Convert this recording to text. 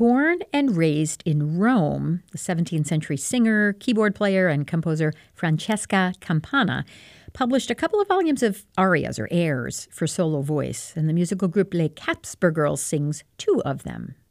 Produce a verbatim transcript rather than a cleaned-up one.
Born and raised in Rome, the seventeenth century singer, keyboard player, and composer Francesca Campana published a couple of volumes of arias or airs for solo voice, and the musical group Les Capsper Girls sings two of them.